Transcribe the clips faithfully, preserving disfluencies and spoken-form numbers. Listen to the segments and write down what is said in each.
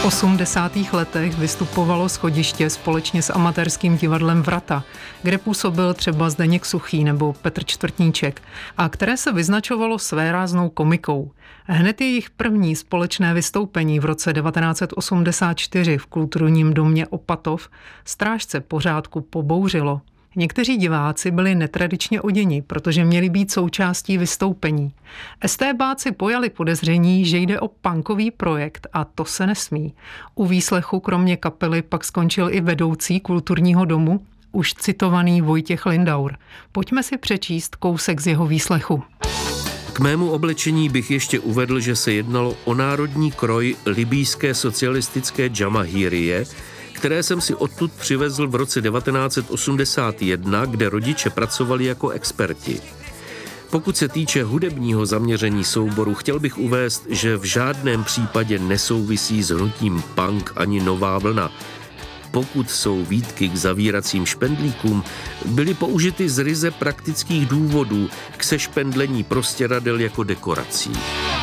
V osmdesátých letech vystupovalo Schodiště společně s amatérským divadlem Vrata, kde působil třeba Zdeněk Suchý nebo Petr Čtvrtníček a které se vyznačovalo svéráznou komikou. Hned jejich první společné vystoupení v roce devatenáct set osmdesát čtyři v kulturním domě Opatov strážce pořádku pobouřilo. Někteří diváci byli netradičně oděni, protože měli být součástí vystoupení. STBáci pojali podezření, že jde o punkový projekt a to se nesmí. U výslechu kromě kapely pak skončil i vedoucí kulturního domu, už citovaný Vojtěch Lindaur. Pojďme si přečíst kousek z jeho výslechu. K mému oblečení bych ještě uvedl, že se jednalo o národní kroj libýské socialistické Džamahírie, které jsem si odtud přivezl v roce devatenáct set osmdesát jedna, kde rodiče pracovali jako experti. Pokud se týče hudebního zaměření souboru, chtěl bych uvést, že v žádném případě nesouvisí s hnutím punk ani nová vlna. Pokud jsou výtky k zavíracím špendlíkům, byly použity z ryze praktických důvodů k sešpendlení prostěradel jako dekorací.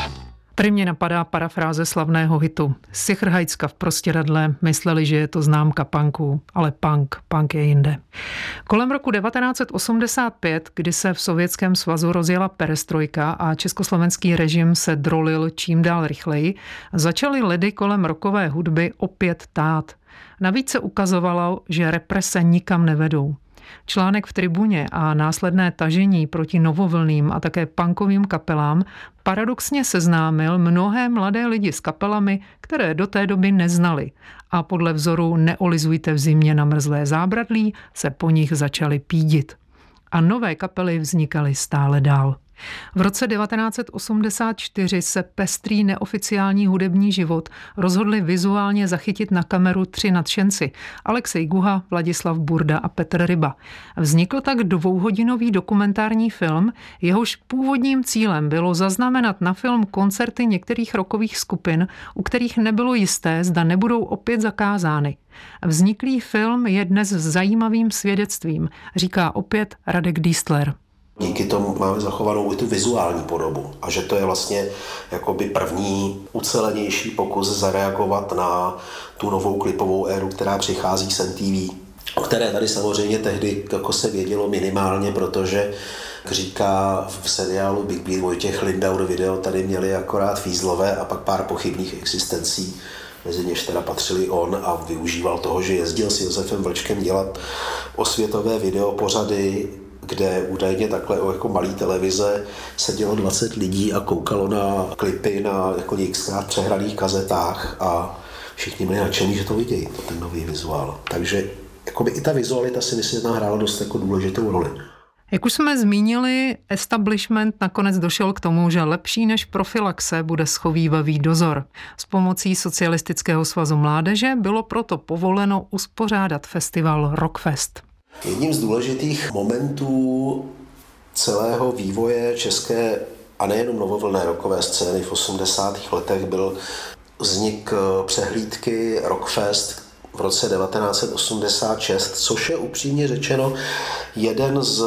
Prvně napadá parafráze slavného hitu. Sichrhajcka v prostěradle mysleli, že je to známka punků, ale punk, punk je jinde. Kolem roku devatenáct set osmdesát pět, kdy se v Sovětském svazu rozjela perestrojka a československý režim se drolil čím dál rychleji, začaly ledy kolem rockové hudby opět tát. Navíc se ukazovalo, že represe nikam nevedou. Článek v Tribuně a následné tažení proti novovlným a také punkovým kapelám paradoxně seznámil mnohé mladé lidi s kapelami, které do té doby neznali a podle vzoru Neolizujte v zimě na mrzlé zábradlí se po nich začali pídit. A nové kapely vznikaly stále dál. V roce devatenáct set osmdesát čtyři se pestrý neoficiální hudební život rozhodli vizuálně zachytit na kameru tři nadšenci – Alexej Guha, Vladislav Burda a Petr Ryba. Vznikl tak dvouhodinový dokumentární film, jehož původním cílem bylo zaznamenat na film koncerty některých rockových skupin, u kterých nebylo jisté, zda nebudou opět zakázány. Vzniklý film je dnes zajímavým svědectvím, říká opět Radek Dístler. Díky tomu máme zachovanou i tu vizuální podobu a že to je vlastně jakoby první ucelenější pokus zareagovat na tu novou klipovou éru, která přichází z M T V, o které tady samozřejmě tehdy jako se vědělo minimálně, protože jak říká v seriálu Big Beat Vojtěch Lindaur, video tady měli akorát fízlové a pak pár pochybných existencí, mezi něž teda patřili on a využíval toho, že jezdil s Josefem Vlčkem dělat osvětové videopořady, kde údajně takhle jako malý televize sedělo dvacet lidí a koukalo na klipy na jako xkrát přehraných kazetách a všichni byli nadšení, že to vidějí, to ten nový vizuál. Takže jakoby i ta vizualita si myslím, že tam hrála dost jako důležitou roli. Jak už jsme zmínili, establishment nakonec došel k tomu, že lepší než profilaxe bude schovívavý dozor. S pomocí Socialistického svazu mládeže bylo proto povoleno uspořádat festival Rockfest. Jedním z důležitých momentů celého vývoje české a nejenom novovlnné rockové scény v osmdesátých letech byl vznik přehlídky Rockfest v roce devatenáct set osmdesát šest, což je upřímně řečeno jeden z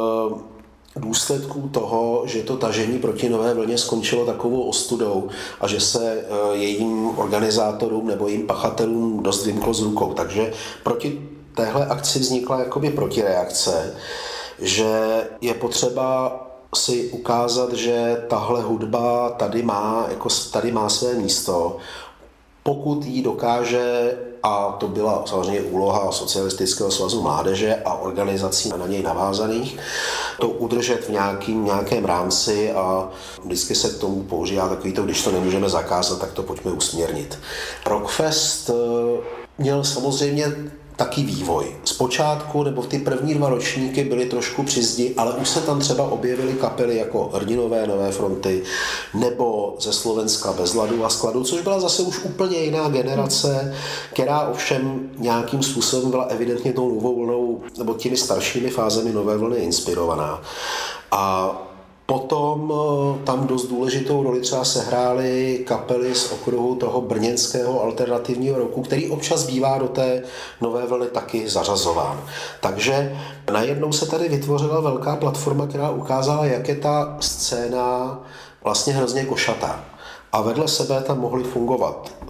důsledků toho, že to tažení proti nové vlně skončilo takovou ostudou a že se jejím organizátorům nebo jejím pachatelům dost vymklo z rukou. Takže proti téhle akci vznikla jakoby protireakce, že je potřeba si ukázat, že tahle hudba tady má, jako tady má své místo, pokud jí dokáže, a to byla samozřejmě úloha Socialistického svazu mládeže a organizací na něj navázaných, to udržet v nějakým, nějakém rámci a vždycky se k tomu používá takový to, když to nemůžeme zakázat, tak to pojďme usměrnit. Rockfest měl samozřejmě taky vývoj. Zpočátku nebo v ty první dva ročníky byly trošku při zdi, ale už se tam třeba objevily kapely jako Hrdinové Nové fronty nebo ze Slovenska Bez ladu a skladu, což byla zase už úplně jiná generace, která ovšem nějakým způsobem byla evidentně tou novou vlnou nebo těmi staršími fázemi nové vlny inspirovaná. A potom tam dost důležitou roli třeba sehrály kapely z okruhu toho brněnského alternativního roku, který občas bývá do té nové vlny taky zařazován. Takže najednou se tady vytvořila velká platforma, která ukázala, jak je ta scéna vlastně hrozně košatá. A vedle sebe tam mohly fungovat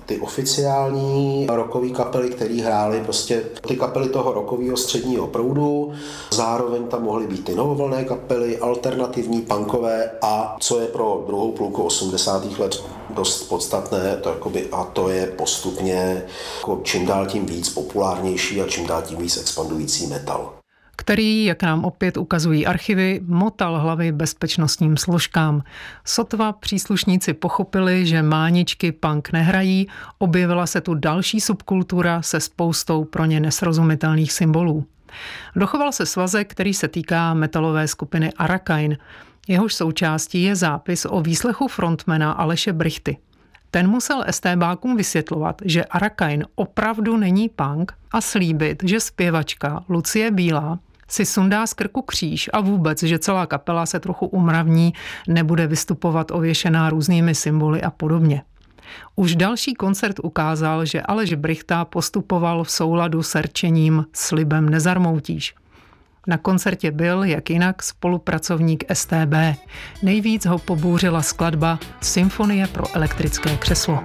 ty oficiální rockové kapely, které hrály prostě ty kapely toho rockového středního proudu, zároveň tam mohly být ty novovlnné kapely, alternativní, punkové a co je pro druhou půlku osmdesátých let dost podstatné, to jakoby, a to je postupně jako čím dál tím víc populárnější a čím dál tím víc expandující metal. Který, jak nám opět ukazují archivy, motal hlavy bezpečnostním složkám. Sotva příslušníci pochopili, že máničky punk nehrají, objevila se tu další subkultura se spoustou pro ně nesrozumitelných symbolů. Dochoval se svazek, který se týká metalové skupiny Arakain. Jehož součástí je zápis o výslechu frontmana Aleše Brychty. Ten musel estébákům vysvětlovat, že Arakain opravdu není punk a slíbit, že zpěvačka Lucie Bílá si sundá z krku kříž a vůbec, že celá kapela se trochu umravní, nebude vystupovat ověšená různými symboly a podobně. Už další koncert ukázal, že Aleš Brychta postupoval v souladu s rčením slibem nezarmoutíš. Na koncertě byl, jak jinak, spolupracovník S T B. Nejvíc ho pobouřila skladba Symfonie pro elektrické křeslo.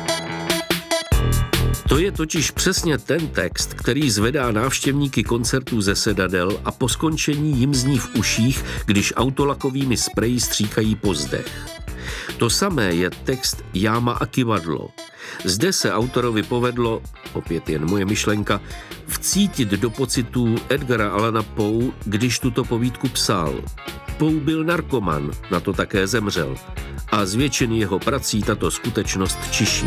To je totiž přesně ten text, který zvedá návštěvníky koncertů ze sedadel a po skončení jim zní v uších, když autolakovými spreji stříkají po zdech. To samé je text Jáma a kivadlo. Zde se autorovi povedlo, opět jen moje myšlenka, vcítit do pocitů Edgara Allana Poe, když tuto povídku psal. Poe byl narkoman, na to také zemřel. A z většiny jeho prací tato skutečnost čiší.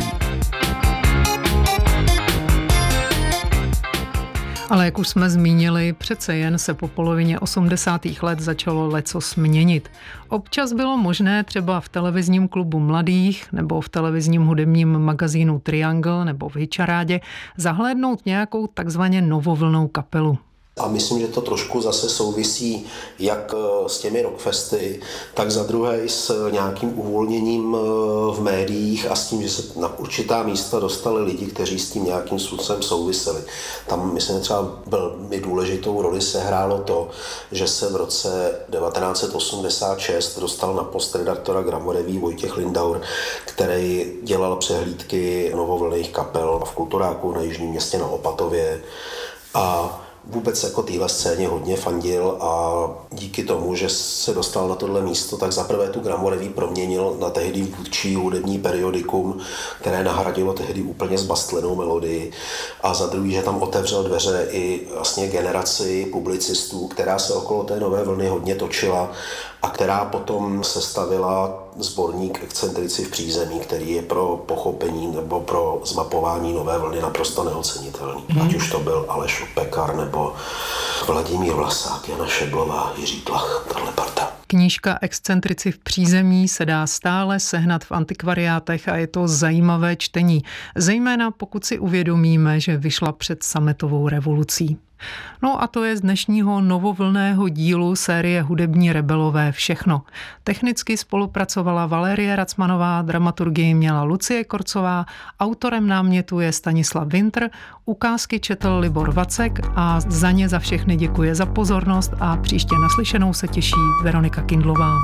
Ale jak už jsme zmínili, přece jen se po polovině osmdesátých let začalo lecos měnit. Občas bylo možné třeba v televizním klubu mladých nebo v televizním hudebním magazínu Triangle nebo v Hitcharádě zahlédnout nějakou takzvaně novovlnou kapelu. A myslím, že to trošku zase souvisí jak s těmi rockfesty, tak za druhé i s nějakým uvolněním v médiích a s tím, že se na určitá místa dostali lidi, kteří s tím nějakým způsobem souviseli. Tam, myslím, třeba velmi důležitou roli sehrálo to, že se v roce devatenáct set osmdesát šest dostal na post redaktora Gramoreví Vojtěch Lindaur, který dělal přehlídky novovlnných kapel v Kulturáku na Jižním Městě na Opatově a vůbec jako téhle scéně hodně fandil a díky tomu, že se dostal na tohle místo, tak zaprvé tu Gramoreví proměnil na tehdy vůdčí hudební periodikum, které nahradilo tehdy úplně zbastlenou melodii a za druhý, že tam otevřel dveře i vlastně generaci publicistů, která se okolo té nové vlny hodně točila a která potom sestavila sborník Excentrici v přízemí, který je pro pochopení nebo pro zmapování nové vlny naprosto neocenitelný. Mm. Ať už to byl Aleš Pekar nebo Vladimír Vlasák, Jana Šeblová, Jiří Tlach, tahle parta. Knížka Excentrici v přízemí se dá stále sehnat v antikvariátech a je to zajímavé čtení, zejména pokud si uvědomíme, že vyšla před sametovou revolucí. No a to je z dnešního novovlného dílu série Hudební rebelové všechno. Technicky spolupracovala Valérie Racmanová, dramaturgii měla Lucie Korcová, autorem námětu je Stanislav Winter, ukázky četl Libor Vacek a za ně za všechny děkuje za pozornost a příště naslyšenou se těší Veronika Kindlová.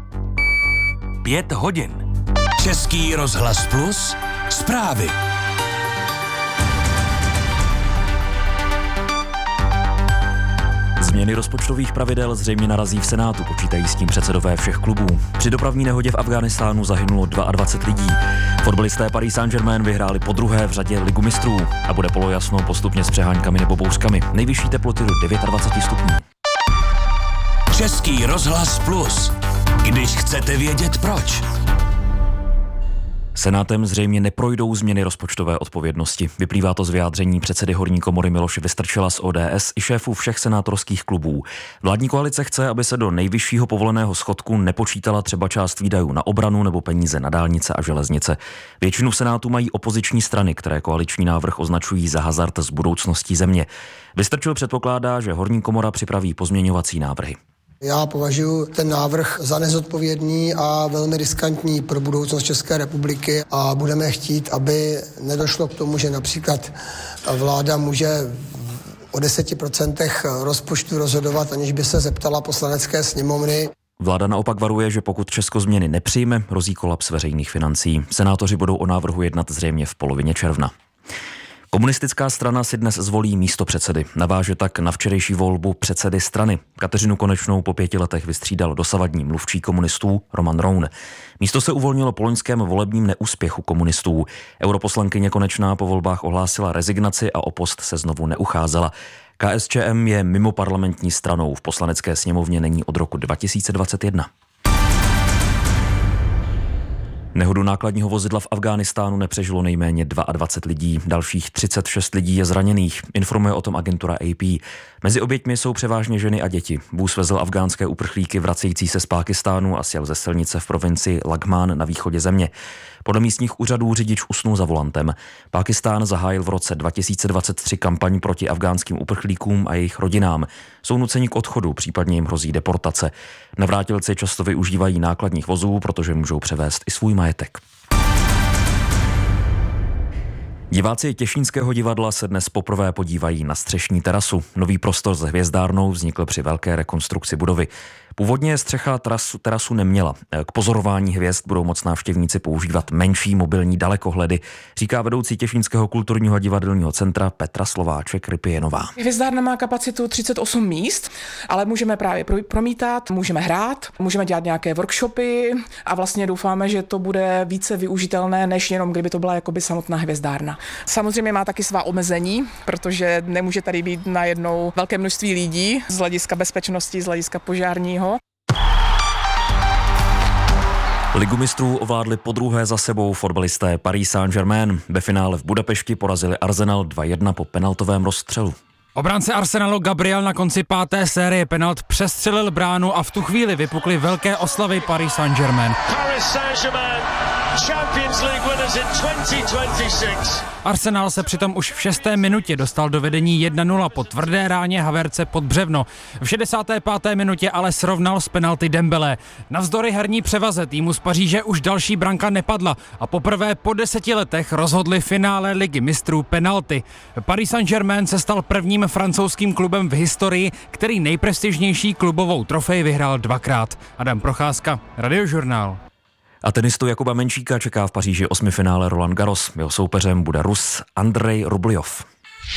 Pět hodin. Český rozhlas Plus, zprávy. Změny rozpočtových pravidel zřejmě narazí v Senátu, počítají s tím předsedové všech klubů. Při dopravní nehodě v Afghánistánu zahynulo dvacet dva lidí. Fotbalisté Paris Saint-Germain vyhráli podruhé v řadě Ligu mistrů a bude polojasno postupně s přeháňkami nebo bouřkami. Nejvyšší teploty do dvacet devět stupňů. Český rozhlas Plus. Když chcete vědět proč. Senátem zřejmě neprojdou změny rozpočtové odpovědnosti. Vyplývá to z vyjádření předsedy horní komory Miloše Vystrčila z O D S i šéfů všech senátorských klubů. Vládní koalice chce, aby se do nejvyššího povoleného schodku nepočítala třeba část výdajů na obranu nebo peníze na dálnice a železnice. Většinu v Senátu mají opoziční strany, které koaliční návrh označují za hazard s budoucností země. Vystrčil předpokládá, že horní komora připraví pozměňovací návrhy. Já považuji ten návrh za nezodpovědný a velmi riskantní pro budoucnost České republiky a budeme chtít, aby nedošlo k tomu, že například vláda může o deseti procentech rozpočtu rozhodovat, aniž by se zeptala poslanecké sněmovny. Vláda naopak varuje, že pokud Česko změny nepřijme, hrozí kolaps veřejných financí. Senátoři budou o návrhu jednat zřejmě v polovině června. Komunistická strana si dnes zvolí místopředsedy. Naváže tak na včerejší volbu předsedy strany. Kateřinu Konečnou po pěti letech vystřídal dosavadní mluvčí komunistů Roman Roun. Místo se uvolnilo po loňském volebním neúspěchu komunistů. Europoslankyně Konečná po volbách ohlásila rezignaci a o post se znovu neucházela. K S Č M je mimo parlamentní stranou, v poslanecké sněmovně není od roku dva tisíce dvacet jedna. Nehodu nákladního vozidla v Afghánistánu nepřežilo nejméně dvacet dva lidí, dalších třicet šest lidí je zraněných, informuje o tom agentura A P. Mezi oběťmi jsou převážně ženy a děti. Vůz vezl afgánské uprchlíky vracející se z Pákistánu a sjel ze silnice v provincii Laghman na východě země. Podle místních úřadů řidič usnul za volantem. Pákistán zahájil v roce dva tisíce dvacet tři kampaň proti afgánským uprchlíkům a jejich rodinám. Jsou nuceni k odchodu, případně jim hrozí deportace. Navrátilci často využívají nákladních vozů, protože můžou převést i svůj majetek. Diváci Těšínského divadla se dnes poprvé podívají na střešní terasu. Nový prostor s hvězdárnou vznikl při velké rekonstrukci budovy. Původně střecha terasu, terasu neměla. K pozorování hvězd budou moc návštěvníci používat menší mobilní dalekohledy, říká vedoucí Těšínského kulturního a divadelního centra Petra Slováček-Rypienová. Hvězdárna má kapacitu třicet osm míst, ale můžeme právě promítat, můžeme hrát, můžeme dělat nějaké workshopy a vlastně doufáme, že to bude více využitelné, než jenom kdyby to byla jakoby samotná hvězdárna. Samozřejmě má taky svá omezení, protože nemůže tady být najednou velké množství lidí z hlediska bezpečnosti, z hlediska požárního. Ligu mistrů ovládli podruhé za sebou fotbalisté Paris Saint-Germain. Ve finále v Budapešti porazili Arsenal dva jedna po penaltovém rozstřelu. Obránce Arsenalu Gabriel na konci páté série penalt přestřelil bránu a v tu chvíli vypukly velké oslavy Paris Saint-Germain. Paris Saint-Germain, Champions League winners in dvacet dvacet šest. Arsenal se přitom už v šesté minutě dostal do vedení jedna nula po tvrdé ráně Havertze pod břevno. V šedesáté páté minutě ale srovnal z penalty Dembélé. Navzdory herní převaze týmu z Paříže už další branka nepadla a poprvé po deseti letech rozhodli finále Ligy mistrů penalty. Paris Saint-Germain se stal prvním francouzským klubem v historii, který nejprestižnější klubovou trofej vyhrál dvakrát. Adam Procházka, Radiožurnál. A tenistu Jakuba Menčíka čeká v Paříži osmifinále Roland Garros. Jeho soupeřem bude Rus Andrej Rubljov.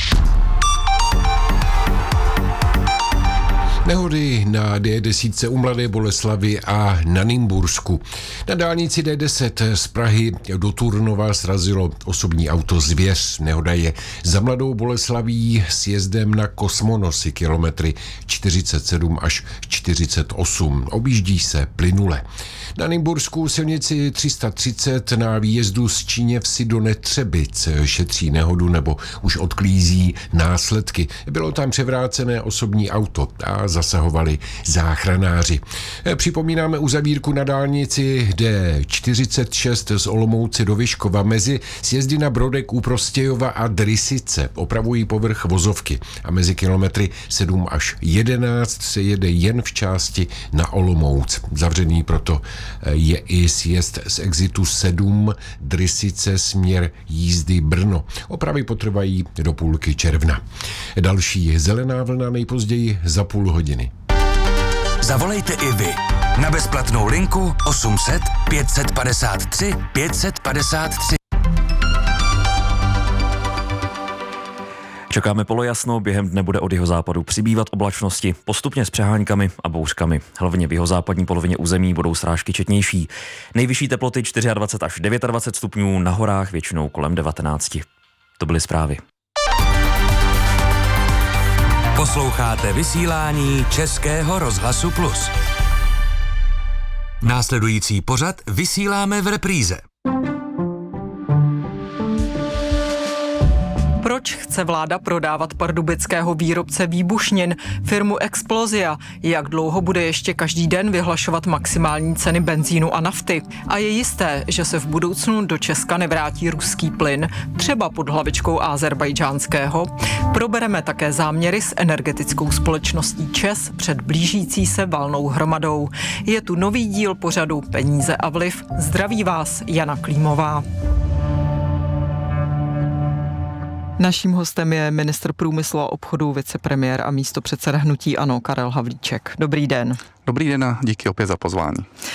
Nehody na D deset u Mladé Boleslavi a na Nymbursku. Na dálnici D deset z Prahy do Turnova srazilo osobní auto Zvěř. Nehoda je za Mladou Boleslaví s jezdem na Kosmonosy kilometry čtyřicet sedm až čtyřicet osm. Objíždí se plynule. Na Nymbursku silnici tři sta třicet na výjezdu z Číněvsi do Netřebic šetří nehodu nebo už odklízí následky. Bylo tam převrácené osobní auto a zasahovali záchranáři. Připomínáme uzavírku na dálnici D čtyřicet šest z Olomouce do Vyškova mezi sjezdy na Brodek u Prostějova a Drysice. Opravují povrch vozovky a mezi kilometry sedm až jedenáct se jede jen v části na Olomouc. Zavřený proto je i sjezd z exitu sedm Drysice směr jízdy Brno. Opravy potrvají do půlky června. Další zelená vlna nejpozději za půl hodiny. Zavolejte i vy na bezplatnou linku osm set pět padesát tři pět padesát tři. Čekáme polojasno, během dne bude od jihozápadu přibývat oblačnosti, postupně s přeháňkami a bouřkami. Hlavně v jihozápadní polovině území budou srážky četnější. Nejvyšší teploty dvacet čtyři až dvacet devět stupňů, na horách většinou kolem devatenáct. To byly zprávy. Posloucháte vysílání Českého rozhlasu Plus. Následující pořad vysíláme v repríze. Proč chce vláda prodávat pardubického výrobce výbušnin, firmu Explosia? Jak dlouho bude ještě každý den vyhlašovat maximální ceny benzínu a nafty? A je jisté, že se v budoucnu do Česka nevrátí ruský plyn, třeba pod hlavičkou azerbajdžánského? Probereme také záměry s energetickou společností ČEZ před blížící se valnou hromadou. Je tu nový díl pořadu Peníze a vliv. Zdraví vás Jana Klímová. Naším hostem je ministr průmyslu a obchodu, vicepremiér a místopředseda hnutí ANO Karel Havlíček. Dobrý den. Dobrý den a díky opět za pozvání.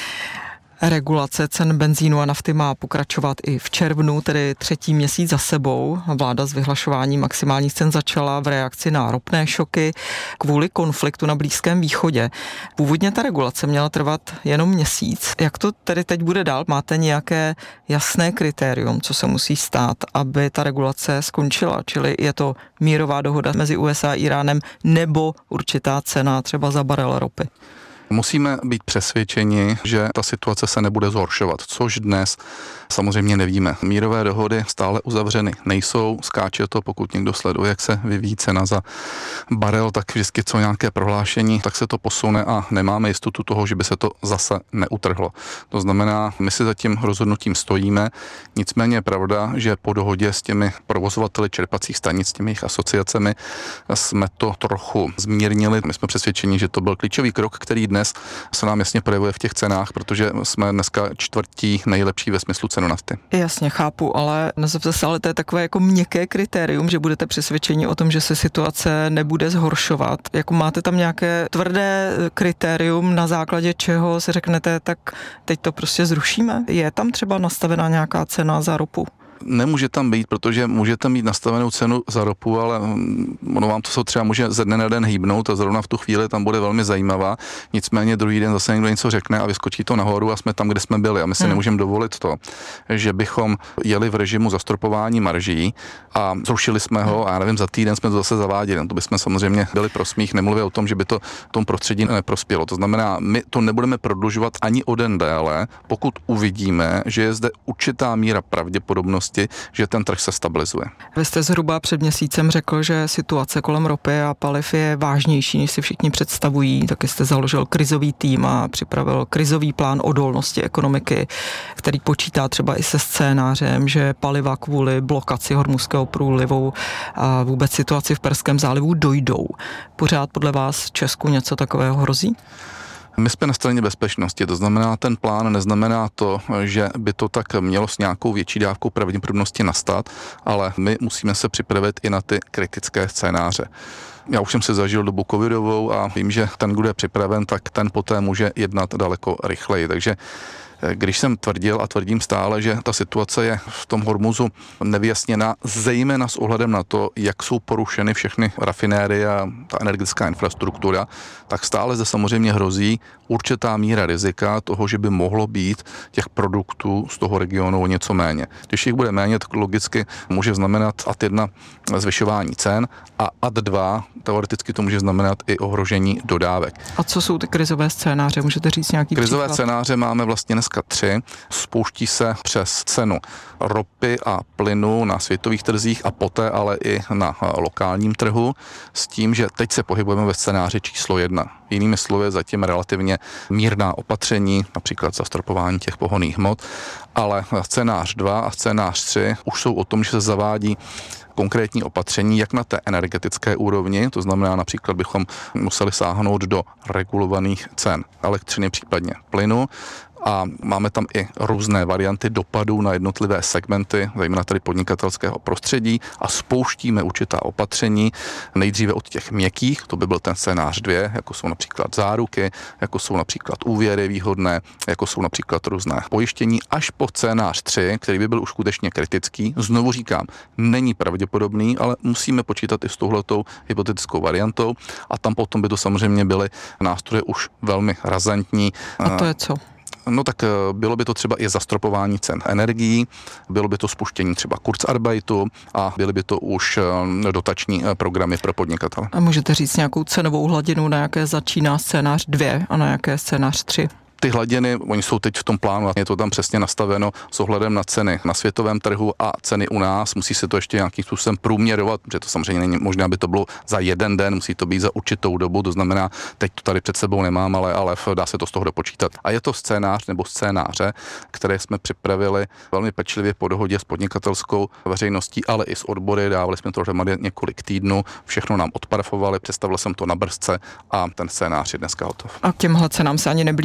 Regulace cen benzínu a nafty má pokračovat i v červnu, tedy třetí měsíc za sebou. Vláda s vyhlašováním maximálních cen začala v reakci na ropné šoky kvůli konfliktu na Blízkém východě. Původně ta regulace měla trvat jenom měsíc. Jak to tedy teď bude dál? Máte nějaké jasné kritérium, co se musí stát, aby ta regulace skončila? Čili je to mírová dohoda mezi U S A a Iránem nebo určitá cena třeba za barel ropy? Musíme být přesvědčeni, že ta situace se nebude zhoršovat, což dnes samozřejmě nevíme. Mírové dohody stále uzavřeny nejsou, skáče to, pokud někdo sleduje, jak se vyvíjí cena za barel, tak vždycky co nějaké prohlášení, tak se to posune a nemáme jistotu toho, že by se to zase neutrhlo. To znamená, my si za tím rozhodnutím stojíme, nicméně je pravda, že po dohodě s těmi provozovateli čerpacích stanic, s těmi jejich asociacemi, jsme to trochu zmírnili. My jsme přesvědčeni, že to byl klíčový krok, který dnes se nám jasně projevuje v těch cenách, protože jsme dneska čtvrtí nejlepší ve smyslu cenu nafty. Jasně, chápu, ale nezapte se, ale to je takové jako měkké kritérium, že budete přesvědčeni o tom, že se situace nebude zhoršovat. Jako máte tam nějaké tvrdé kritérium, na základě čeho si řeknete, tak teď to prostě zrušíme? Je tam třeba nastavená nějaká cena za ropu? Nemůže tam být, protože můžete mít nastavenou cenu za ropu, ale ono vám to se třeba může ze dne na den hýbnout a zrovna v tu chvíli tam bude velmi zajímavá. Nicméně druhý den zase někdo něco řekne a vyskočí to nahoru a jsme tam, kde jsme byli. A my si hmm. nemůžeme dovolit to, že bychom jeli v režimu zastropování marží a zrušili jsme ho a já nevím, za týden jsme to zase zaváděli. To bychom samozřejmě byli pro smích, nemluví o tom, že by to tomu prostředí neprospělo. To znamená, my to nebudeme prodlužovat ani o den déle, pokud uvidíme, že je zde určitá míra pravděpodobnosti, že ten trh se stabilizuje. Vy jste zhruba před měsícem řekl, že situace kolem ropy a paliv je vážnější, než si všichni představují. Taky jste založil krizový tým a připravil krizový plán odolnosti ekonomiky, který počítá třeba i se scénářem, že paliva kvůli blokaci Hormuzského průlivu a vůbec situaci v Perském zálivu dojdou. Pořád podle vás Česku něco takového hrozí? My jsme na straně bezpečnosti, to znamená, ten plán neznamená to, že by to tak mělo s nějakou větší dávkou pravděpodobnosti nastat, ale my musíme se připravit i na ty kritické scénáře. Já už jsem si zažil dobu covidovou a vím, že ten, kdo je připraven, tak ten poté může jednat daleko rychleji. Takže když jsem tvrdil a tvrdím stále, že ta situace je v tom Hormuzu nevyjasněná, zejména s ohledem na to, jak jsou porušeny všechny rafinérie a ta energetická infrastruktura, tak stále zde samozřejmě hrozí určitá míra rizika toho, že by mohlo být těch produktů z toho regionu o něco méně. Když jich bude méně, tak logicky může znamenat ad jedna zvyšování cen a ad dva teoreticky to může znamenat i ohrožení dodávek. A co jsou ty krizové scénáře? Můžete říct nějaký Krizové příklad? scénáře máme vlastně dneska tři. Spouští se přes cenu ropy a plynu na světových trzích a poté ale i na lokálním trhu s tím, že teď se pohybujeme ve scénáři číslo jedna. Jinými slovy zatím relativně mírná opatření, například zastropování těch pohonných hmot, ale scénář dva a scénář tři už jsou o tom, že se zavádí konkrétní opatření, jak na té energetické úrovni, to znamená například bychom museli sáhnout do regulovaných cen elektřiny, případně plynu, a máme tam i různé varianty dopadů na jednotlivé segmenty, zejména tedy podnikatelského prostředí a spouštíme určitá opatření, nejdříve od těch měkkých, to by byl ten scénář dvě, jako jsou například záruky, jako jsou například úvěry výhodné, jako jsou například různé pojištění, až po scénář tři, který by byl už skutečně kritický. Znovu říkám, není pravděpodobný, ale musíme počítat i s touhletou hypotetickou variantou a tam potom by to samozřejmě byly nástroje už velmi razantní. A to je co? No tak bylo by to třeba i zastropování cen energií, bylo by to spuštění třeba Kurzarbeitu a byly by to už dotační programy pro podnikatele. A můžete říct nějakou cenovou hladinu, na jaké začíná scénář dvě a na jaké scénář tři? Ty hladiny, oni jsou teď v tom plánu a je to tam přesně nastaveno s ohledem na ceny na světovém trhu a ceny u nás. Musí se to ještě nějakým způsobem průměrovat, protože to samozřejmě není možné, aby to bylo za jeden den, musí to být za určitou dobu, to znamená, teď to tady před sebou nemám, ale, ale dá se to z toho dopočítat. A je to scénář nebo scénáře, které jsme připravili velmi pečlivě po dohodě s podnikatelskou veřejností, ale i s odbory, dávali jsme to dohromady několik týdnů, všechno nám odparafovali, představil jsem to na brzce a ten scénář je dneska hotov. A k těmhle cenám se ani neblížíme, a to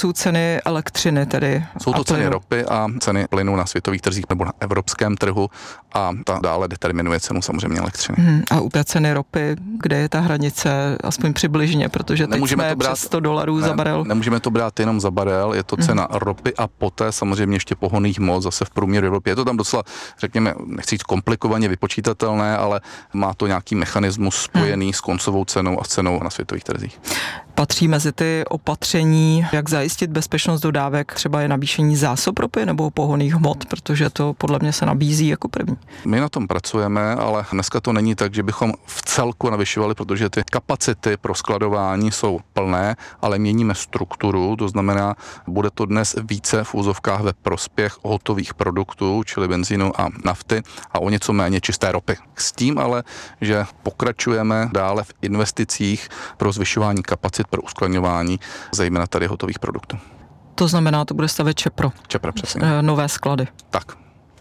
jsou ceny elektřiny tedy. Jsou to ceny ropy a ceny plynu na světových trzích nebo na evropském trhu a ta dále determinuje cenu samozřejmě elektřiny. Hmm, a u té ceny ropy, kde je ta hranice, aspoň přibližně, protože teď nemůžeme jsme to brát, přes sto dolarů ne, za barel. Nemůžeme to brát jenom za barel, je to cena hmm. ropy a poté samozřejmě ještě pohonných hmot, zase v průměru Evropy. Je to tam docela, řekněme, nechci říct komplikovaně vypočítatelné, ale má to nějaký mechanismus spojený hmm. s koncovou cenou a s cenou na světových trzích. Patří mezi ty opatření, jak zajistit bezpečnost dodávek, třeba je navýšení zásob ropy nebo pohonných hmot, protože to podle mě se nabízí jako první. My na tom pracujeme, ale dneska to není tak, že bychom v celku navyšovali, protože ty kapacity pro skladování jsou plné, ale měníme strukturu, to znamená, bude to dnes více v úzovkách ve prospěch hotových produktů, čili benzínu a nafty a o něco méně čisté ropy. S tím ale, že pokračujeme dále v investicích pro zvyšování kapacit pro uskladňování, zejména tady hotových produktů. To znamená, to bude stavět Čepro. Čepro, přesně. Nové sklady. Tak.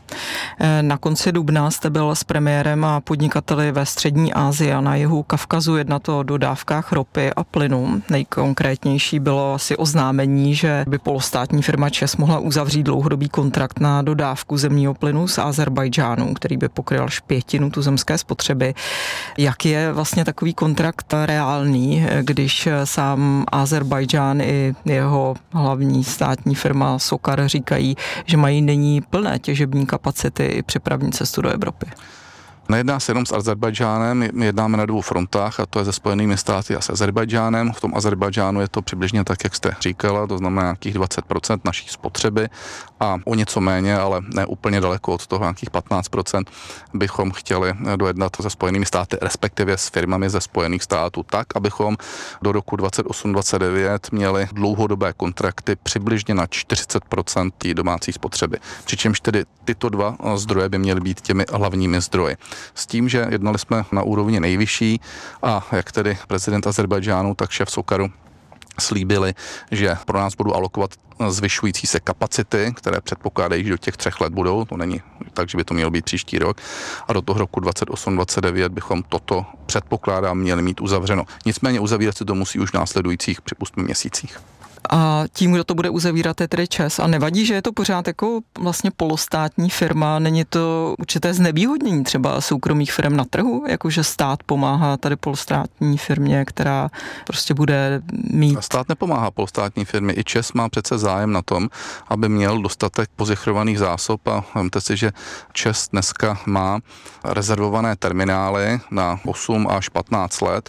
Na konci dubna jste byl s premiérem a podnikateli ve střední Asii a na jihu Kavkazu jednat o dodávkách ropy a plynu. Nejkonkrétnější bylo asi oznámení, že by polostátní firma ČEZ mohla uzavřít dlouhodobý kontrakt na dodávku zemního plynu z Azerbajdžánu, který by pokryl až pětinu tuzemské spotřeby. Jak je vlastně takový kontrakt reálný, když sám Azerbajdžán i jeho hlavní státní firma Sokar říkají, že mají nyní plné těžební kapacity i přepravní cestu do Evropy? Nejedná se jenom s Azerbajdžánem, my jednáme na dvou frontách a to je se Spojenými státy a s Azerbajdžánem. V tom Azerbajdžánu je to přibližně tak, jak jste říkala, to znamená nějakých dvacet procent naší spotřeby a o něco méně, ale ne úplně daleko od toho, nějakých patnáct procent bychom chtěli dojednat se Spojenými státy, respektive s firmami ze Spojených států tak, abychom do roku dvacet osm dvacet devět měli dlouhodobé kontrakty přibližně na čtyřicet procent domácí spotřeby. Přičemž tedy tyto dva zdroje by měly být těmi hlavními zdroji. S tím, že jednali jsme na úrovni nejvyšší a jak tedy prezident Azerbajdžánu, tak šéf Sokaru slíbili, že pro nás budou alokovat zvyšující se kapacity, které předpokládají, že do těch třech let budou, to není tak, že by to mělo být příští rok, a do toho roku dvacet osm dvacet devět bychom toto předpokládám měli mít uzavřeno. Nicméně uzavírat se to musí už v následujících připustných měsících. A tím, kdo to bude uzavírat, je tedy ČEZ. A nevadí, že je to pořád jako vlastně polostátní firma? Není to určité znevýhodnění třeba soukromých firm na trhu? Jakože stát pomáhá tady polostátní firmě, která prostě bude mít... A stát nepomáhá polostátní firmě. I ČEZ má přece zájem na tom, aby měl dostatek pozichrovaných zásob a vemte si, že ČEZ dneska má rezervované terminály na osm až patnáct let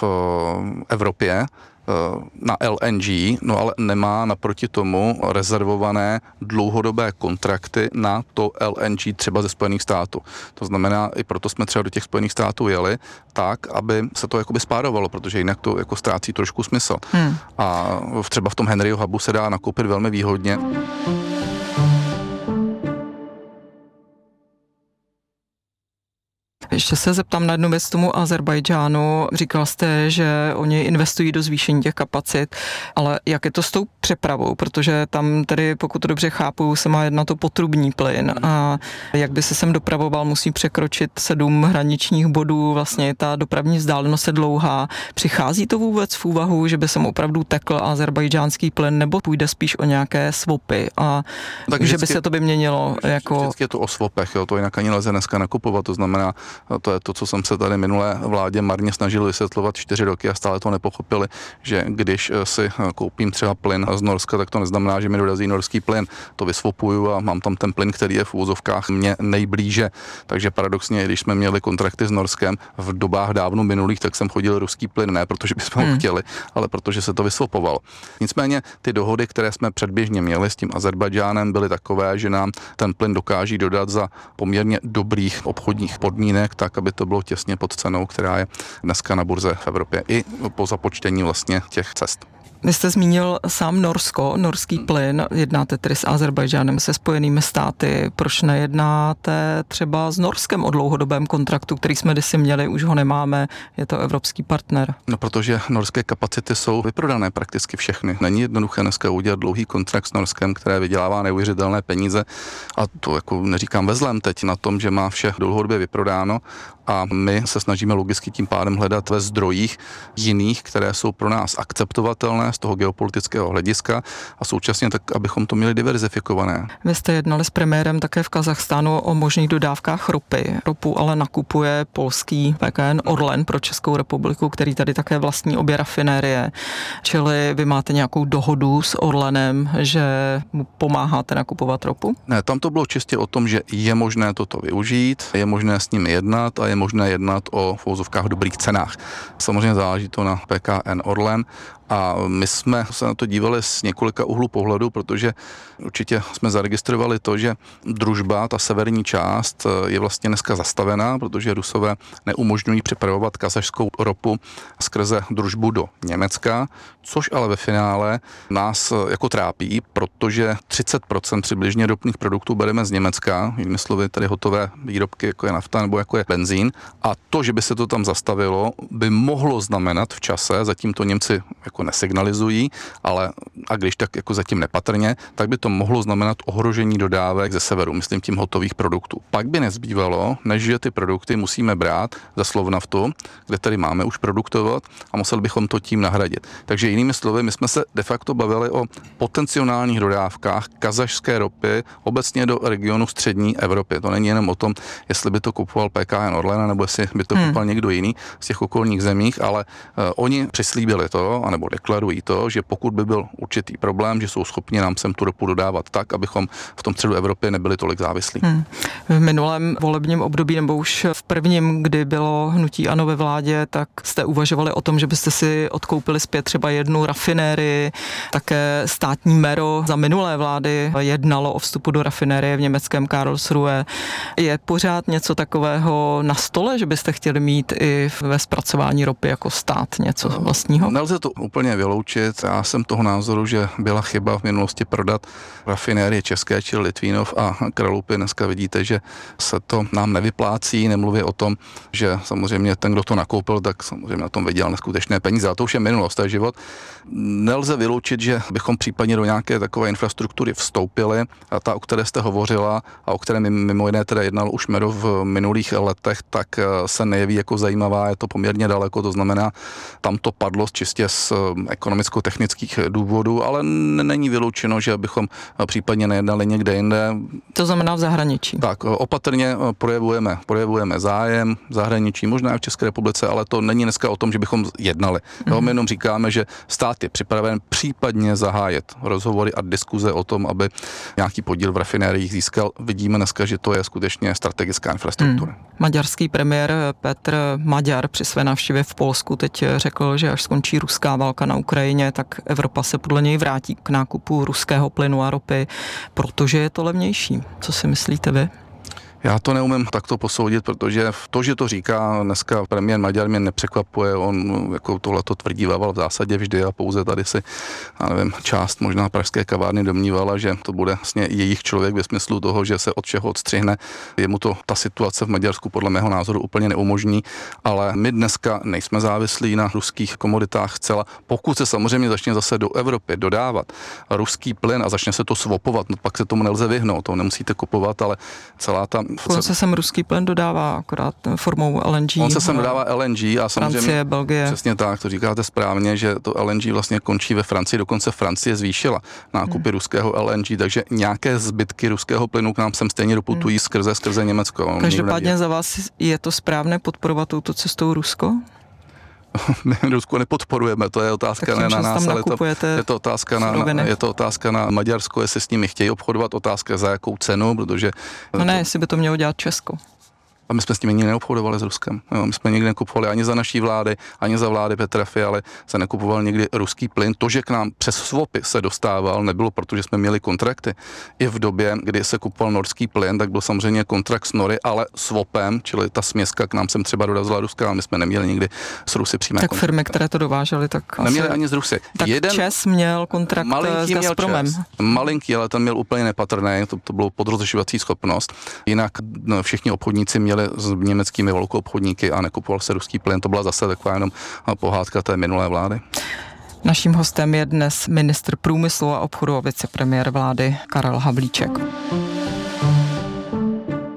v Evropě na L N G, no ale nemá naproti tomu rezervované dlouhodobé kontrakty na to L N G třeba ze Spojených států. To znamená, i proto jsme třeba do těch Spojených států jeli tak, aby se to jakoby spárovalo, protože jinak to jako ztrácí trošku smysl. Hmm. A třeba v tom Henryho hubu se dá nakoupit velmi výhodně. Ještě se zeptám na jednu věc tomu Azerbajdžánu. Říkal jste, že oni investují do zvýšení těch kapacit, ale jak je to s tou přepravou? Protože tam tedy, pokud to dobře chápu, se má jednat o potrubní plyn a jak by se sem dopravoval, musí překročit sedm hraničních bodů, vlastně ta dopravní vzdálenost je dlouhá. Přichází to vůbec v úvahu, že by sem opravdu tekl azerbajdžánský plyn, nebo půjde spíš o nějaké swapy a tak že by se to vyměnilo jako... Vždycky je to o swapech, jo, to jinak ani lze dneska nakupovat, to znamená, to je to, co jsem se tady minulé vládě marně snažil vysvětlovat čtyři roky a stále to nepochopili, že když si koupím třeba plyn z Norska, tak to neznamená, že mi dorazí norský plyn. To vysvopuju a mám tam ten plyn, který je v úvozovkách mě nejblíže. Takže paradoxně, když jsme měli kontrakty s Norskem v dobách dávno minulých, tak jsem chodil ruský plyn, ne protože bychom ho hmm. chtěli, ale protože se to vysvopovalo. Nicméně ty dohody, které jsme předběžně měli s tím Azerbajdžánem, byly takové, že nám ten plyn dokáží dodat za poměrně dobrých obchodních podmínek, tak, aby to bylo těsně pod cenou, která je dneska na burze v Evropě i po započtení vlastně těch cest. Vy jste zmínil sám Norsko, norský plyn, jednáte tedy s Azerbajdžánem, se Spojenými státy. Proč nejednáte třeba s Norskem o dlouhodobém kontraktu, který jsme kdysi měli, už ho nemáme, je to evropský partner? No, protože norské kapacity jsou vyprodané prakticky všechny. Není jednoduché dneska udělat dlouhý kontrakt s Norskem, které vydělává neuvěřitelné peníze a to jako neříkám ve zlém teď na tom, že má vše dlouhodobě vyprodáno a my se snažíme logicky tím pádem hledat ve zdrojích jiných, které jsou pro nás akceptovatelné z toho geopolitického hlediska a současně tak, abychom to měli diverzifikované. Vy jste jednali s premiérem také v Kazachstánu o možných dodávkách ropy. Ropu ale nakupuje polský P K N Orlen pro Českou republiku, který tady také vlastní obě rafinérie. Čili vy máte nějakou dohodu s Orlenem, že mu pomáháte nakupovat ropu? Ne, tam to bylo čistě o tom, že je možné toto využít, je možné s nimi jednat a je možné jednat o v uvozovkách dobrých cenách. Samozřejmě záleží to na P K N Orlen. A my jsme se na to dívali z několika úhlů pohledu, protože určitě jsme zaregistrovali to, že družba, ta severní část, je vlastně dneska zastavená, protože Rusové neumožňují přepravovat kazašskou ropu skrze družbu do Německa, což ale ve finále nás jako trápí, protože třicet procent přibližně ropných produktů bereme z Německa, jinými slovy tedy hotové výrobky, jako je nafta nebo jako je benzín. A to, že by se to tam zastavilo, by mohlo znamenat v čase, zatím to Němci jako nesignalizují, ale a když tak jako zatím nepatrně, tak by to mohlo znamenat ohrožení dodávek ze severu, myslím tím hotových produktů. Pak by nezbývalo, než že ty produkty musíme brát za Slovnaftu, kde tady máme už produktovat a museli bychom to tím nahradit. Takže jinými slovy, my jsme se de facto bavili o potenciálních dodávkách kazašské ropy obecně do regionu střední Evropy. To není jenom o tom, jestli by to kupoval P K N Orlen, nebo jestli by to hmm. kupoval někdo jiný z těch okolních zemích, ale uh, oni přislíbili to, anebo deklarují to, že pokud by byl určitý problém, že jsou schopni nám sem tu ropu dodávat tak, abychom v tom středu Evropy nebyli tolik závislí. Hmm. V minulém volebním období, nebo už v prvním, kdy bylo hnutí ANO ve vládě, tak jste uvažovali o tom, že byste si odkoupili zpět třeba jednu rafinérii, také státní mero za minulé vlády jednalo o vstupu do rafinérie v německém Karlsruhe. Je pořád něco takového na stole, že byste chtěli mít i ve zpracování ropy jako stát něco vlastního? Nelze to úplně vyloučit. Já jsem toho názoru, že byla chyba v minulosti prodat rafinérie české, či Litvínov a Kralupy. Dneska vidíte, že se to nám nevyplácí, nemluví o tom, že samozřejmě ten, kdo to nakoupil, tak samozřejmě na tom vydělal neskutečné peníze. A to už je minulost, to je život. Nelze vyloučit, že bychom případně do nějaké takové infrastruktury vstoupili, a ta, o které jste hovořila a o které mimo jiné teda jednalo už MERO v minulých letech, tak se nejeví jako zajímavá, je to poměrně daleko, to znamená, tam to padlo čistě z ekonomicko-technických důvodů, ale není vyloučeno, že bychom případně nejednali někde jinde. To znamená v zahraničí. Tak, opatrně projevujeme, projevujeme zájem v zahraničí, možná i v České republice, ale to není dneska o tom, že bychom jednali. Mm-hmm. My jenom říkáme, že stát je připraven případně zahájit rozhovory a diskuze o tom, aby nějaký podíl v rafinériích získal. Vidíme dneska, že to je skutečně strategická infrastruktura. Hmm. Maďarský premiér Petr Maďar při své návštěvě v Polsku teď řekl, že až skončí ruská válka na Ukrajině, tak Evropa se podle něj vrátí k nákupu ruského plynu a ropy, protože je to levnější. Co si myslíte vy? Já to neumím takto posoudit, protože to, že to říká dneska premiér Maďar, mě nepřekvapuje, on jako tohleto tvrdí v zásadě vždy a pouze tady si, já nevím, část možná pražské kavárny domnívala, že to bude vlastně jejich člověk ve smyslu toho, že se od všeho odstřihne. Jemu to ta situace v Maďarsku podle mého názoru úplně neumožní, ale my dneska nejsme závislí na ruských komoditách zcela. Pokud se samozřejmě začne zase do Evropy dodávat ruský plyn a začne se to swapovat, no pak se tomu nelze vyhnout, to nemusíte kupovat, ale celá ta On se sem ruský plyn dodává akorát formou L N G. On se sem dodává L N G a samozřejmě Francie, Belgie. Přesně tak, to říkáte správně, že to L N G vlastně končí ve Francii, dokonce Francie zvýšila nákupy hmm. ruského L N G, takže nějaké zbytky ruského plynu k nám sem stejně doputují hmm. skrze skrze Německo. Každopádně za vás je to správné podporovat touto cestou Rusko? My Rusko nepodporujeme, to je otázka ne na nás, ale to, je, to otázka na, na, je to otázka na Maďarsko, jestli s nimi chtějí obchodovat, otázka za jakou cenu, protože... No ne, to, jestli by to mělo dělat Česko. A my jsme s nimi nikdy neobchodovali s Ruskem. Jo, my jsme nikdy nekupovali ani za naší vlády, ani za vlády Petra Fialy se nekupoval nikdy ruský plyn. To, že k nám přes swapy se dostával, nebylo proto, že jsme měli kontrakty. I v době, kdy se kupoval norský plyn, tak byl samozřejmě kontrakt s Nory, ale swapem, čili ta směska k nám sem třeba dorazila Ruska, a my jsme neměli nikdy s Rusy přímé tak kontrakty. Firmy, které to dovážely, tak neměli ani z Rusy. Tak Jeden Čes měl kontrakt s Gazpromem. Měl malinký, ale ten měl úplně nepatrný, to, to bylo podrozlišovací schopnost. Jinak no, všichni obchodníci měli s německými velkou obchodníky a nekupoval se ruský plyn. To byla zase taková jenom pohádka té minulé vlády. Naším hostem je dnes ministr průmyslu a obchodu a vicepremiér vlády Karel Havlíček.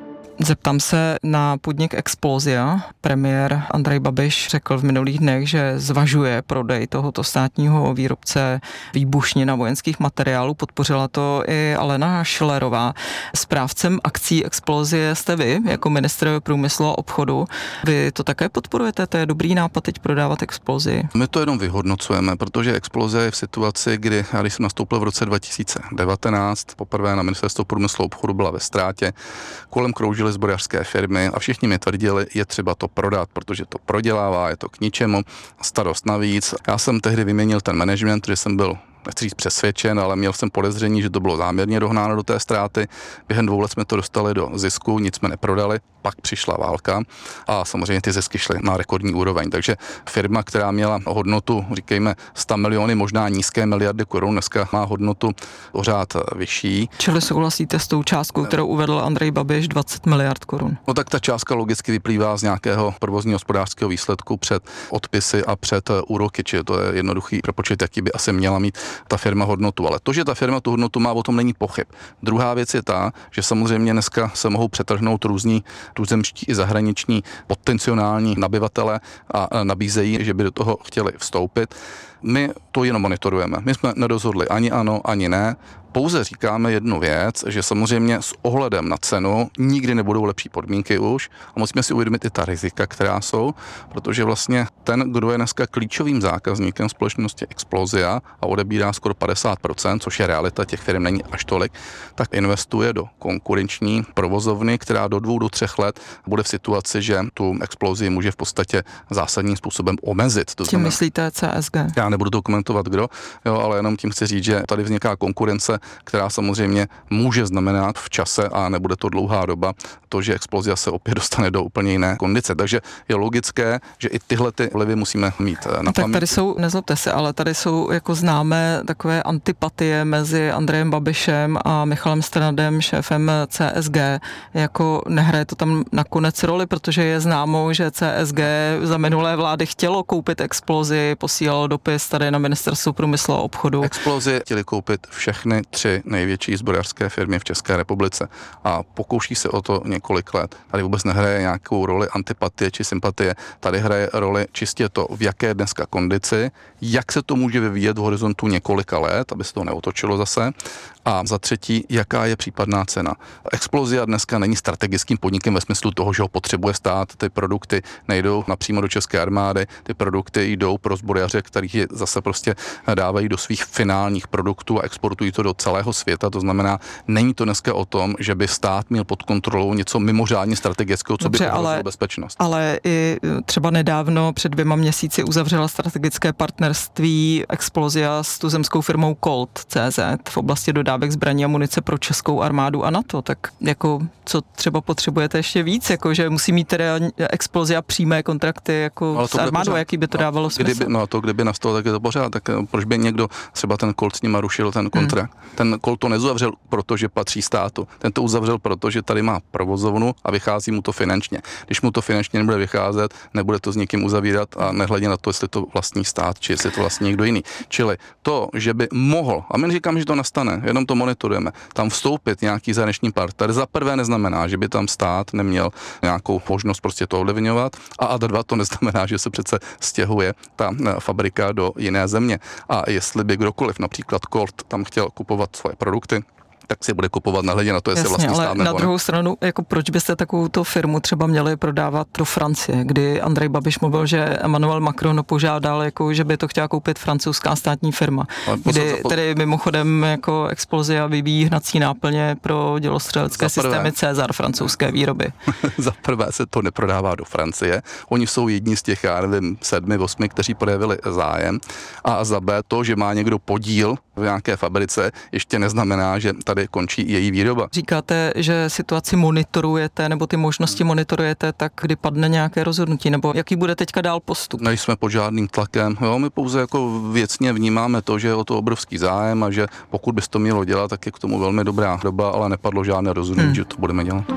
Zeptám se na podnik Explosia. Premiér Andrej Babiš řekl v minulých dnech, že zvažuje prodej tohoto státního výrobce výbušnin a vojenských materiálů. Podpořila to i Alena Schillerová. Správcem akcí Explosie jste vy, jako ministr průmyslu a obchodu. Vy to také podporujete? To je dobrý nápad teď prodávat Explosii? My to jenom vyhodnocujeme, protože Explosia je v situaci, kdy, když jsem nastoupil v roce dva tisíce devatenáct, poprvé na ministerstvo průmyslu a obchodu byla ve ztrátě, kolem kroužily zbrojařské firmy a všichni mi tvrdili, je třeba to prodat, protože to prodělává, je to k ničemu, starost navíc. Já jsem tehdy vyměnil ten management, protože jsem byl, nechci říct přesvědčen, ale měl jsem podezření, že to bylo záměrně dohnáno do té ztráty. Během dvou let jsme to dostali do zisku, nic jsme neprodali, pak přišla válka a samozřejmě ty zisky šly na rekordní úroveň. Takže firma, která měla hodnotu, říkejme, sto miliony, možná nízké miliardy korun, dneska má hodnotu o řád vyšší. Čili souhlasíte s tou částkou, kterou uvedl Andrej Babiš, dvacet miliard korun? No tak ta částka logicky vyplývá z nějakého provozního hospodářského výsledku před odpisy a před úroky, čili to je jednoduchý propočet, jaký by asi měla mít ta firma hodnotu. Ale to, že ta firma tu hodnotu má, o tom není pochyb. Druhá věc je ta, že samozřejmě dneska se mohou přetrhnout různí tuzemští i zahraniční potenciální nabyvatele a nabízejí, že by do toho chtěli vstoupit. My to jenom monitorujeme. My jsme nerozhodli ani ano, ani ne. Pouze říkáme jednu věc, že samozřejmě s ohledem na cenu nikdy nebudou lepší podmínky už a musíme si uvědomit i ta rizika, která jsou, protože vlastně ten, kdo je dneska klíčovým zákazníkem společnosti Explosia a odebírá skoro padesát procent, což je realita, těch firm není až tolik, tak investuje do konkurenční provozovny, která do dvou do třech let bude v situaci, že tu Explosii může v podstatě zásadním způsobem omezit. To Tím myslíte C S G? Já nebudu to komentovat, kdo, jo, ale jenom tím chci říct, že tady vzniká konkurence, která samozřejmě může znamenat v čase a nebude to dlouhá doba to, že Explosia se opět dostane do úplně jiné kondice. Takže je logické, že i tyhle ty vlivy musíme mít na paměti. Tak tady jsou, nezlobte se, ale tady jsou jako známé takové antipatie mezi Andrejem Babišem a Michalem Strnadem, šéfem C S G. Jako nehraje to tam nakonec roli, protože je známo, že C S G za minulé vlády chtělo koupit Explosii, posílalo dopis tady na ministerstvo průmyslu a obchodu. Explosie chtěli koupit všechny tři největší zbrojařské firmy v České republice a pokouší se o to několik let. Tady vůbec nehraje nějakou roli antipatie či sympatie, tady hraje roli čistě to, v jaké dneska kondici, jak se to může vyvíjet v horizontu několika let, aby se to neotočilo zase. A za třetí, jaká je případná cena. Explosia dneska není strategickým podnikem ve smyslu toho, že ho potřebuje stát. Ty produkty nejdou napřímo do české armády, ty produkty jdou pro zbrojaře, kterých je zase prostě dávají do svých finálních produktů a exportují to do celého světa. To znamená, není to dneska o tom, že by stát měl pod kontrolou něco mimořádně strategického, co Dobře, by ohrozilo ale, bezpečnost. Ale i třeba nedávno, před dvěma měsíci, uzavřela strategické partnerství Explosia s tuzemskou firmou Colt tečka cé zet v oblasti dodávek zbraní a munice pro českou armádu a NATO. Tak jako co třeba potřebujete ještě víc, jako že musí mít teda Explosia přímé kontrakty jako s armádou, jaký by to dávalo smysl? Kdyby, no a to, kdyby nastalo, tak je to pořád. Tak proč by někdo, třeba ten Colt s nima rušil ten kontrakt? Hmm. Ten Colt to nezavřel, protože patří státu. Ten to uzavřel, protože tady má provozovnu a vychází mu to finančně. Když mu to finančně nebude vycházet, nebude to s někým uzavírat a nehledě na to, jestli to vlastní stát, či jestli to vlastní někdo jiný. Čili to, že by mohl, a my říkáme, že to nastane, jenom to monitorujeme, tam vstoupit nějaký zahraniční partner, za prvé neznamená, že by tam stát neměl nějakou možnost prostě to ovlivňovat, a ad dva to neznamená, že se přece stěhuje ta fabrika do jiné země. A jestli by kdokoliv, například Colt, tam chtěl kupovat svoje produkty, tak si bude kupovat nahledě na to, jestli Jasně, vlastní ale stát nebo na druhou ne. stranu, jako proč byste takovouto firmu třeba měli prodávat do Francie, kdy Andrej Babiš mluvil, že Emmanuel Macron požádal, jako, že by to chtěla koupit francouzská státní firma, kdy tedy mimochodem jako Explosia vyvíjí hnací náplně pro dělostřelecké systémy César francouzské výroby. Za prvé se to neprodává do Francie, oni jsou jedni z těch, já nevím, sedmi, osmi, kteří projevili zájem, a za B to, že má někdo podíl v nějaké fabrice, ještě neznamená, že tady končí její výroba. Říkáte, že situaci monitorujete, nebo ty možnosti monitorujete, tak kdy padne nějaké rozhodnutí, nebo jaký bude teďka dál postup? Nejsme pod žádným tlakem, jo, my pouze jako věcně vnímáme to, že je o to obrovský zájem a že pokud bys to mělo dělat, tak je k tomu velmi dobrá doba, ale nepadlo žádné rozhodnutí, hmm. že to budeme dělat.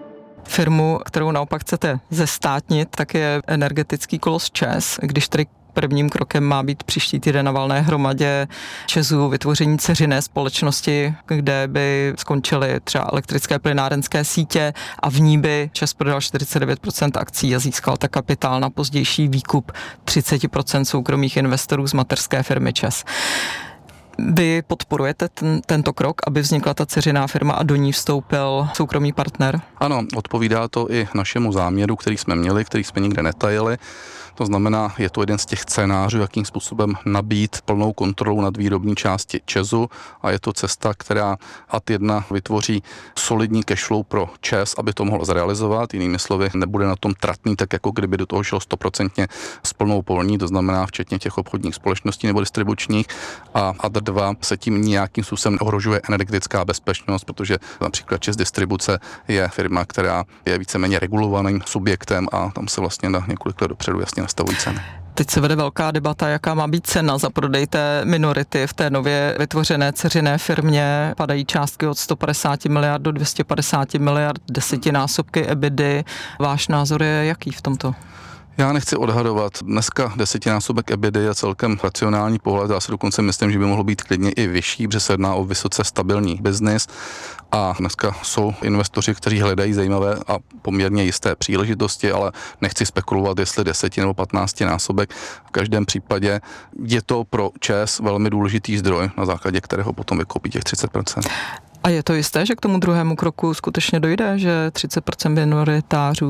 Firmu, kterou naopak chcete zestátnit, tak je energetický kolos ČEZ. Když tedy Prvním krokem má být příští týden na valné hromadě ČEZu vytvoření dceřiné společnosti, kde by skončily třeba elektrické plynárenské sítě a v ní by ČEZ prodal čtyřicet devět procent akcí a získal tak kapitál na pozdější výkup třicet procent soukromých investorů z mateřské firmy ČEZ. Vy podporujete ten, tento krok, aby vznikla ta dceřiná firma a do ní vstoupil soukromý partner? Ano, odpovídá to i našemu záměru, který jsme měli, který jsme nikde netajili. To znamená, je to jeden z těch scénářů, jakým způsobem nabít plnou kontrolu nad výrobní části ČEZu a je to cesta, která ad jedna vytvoří solidní cashflow pro ČEZ, aby to mohl zrealizovat. Jinými slovy, nebude na tom tratný, tak jako kdyby do toho šel stoprocentně s plnou polní, to znamená včetně těch obchodních společností nebo distribučních. A ad dva se tím nějakým způsobem ohrožuje energetická bezpečnost, protože například ČEZ Distribuce je firma, která je víceméně regulovaným subjektem a tam se vlastně na několik let dopředu jasně nastavují ceny. Teď se vede velká debata, jaká má být cena za prodej té minority v té nově vytvořené dceřiné firmě. Padají částky od sto padesát miliard do dvě stě padesát miliard, desetinásobky EBITDA. Váš názor je jaký v tomto? Já nechci odhadovat. Dneska desetinásobek EBITDA je celkem racionální pohled. Já si dokonce myslím, že by mohlo být klidně i vyšší, protože se jedná o vysoce stabilní biznis. A dneska jsou investoři, kteří hledají zajímavé a poměrně jisté příležitosti, ale nechci spekulovat, jestli deset nebo patnáct násobek. V každém případě je to pro ČEZ velmi důležitý zdroj, na základě kterého potom vykoupí těch třicet procent. A je to jisté, že k tomu druhému kroku skutečně dojde, že třicet procent minoritářů